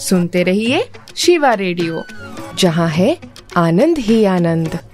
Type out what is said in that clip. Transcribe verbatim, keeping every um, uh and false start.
सुनते रहिए शिवा रेडियो, जहाँ है आनंद ही आनंद।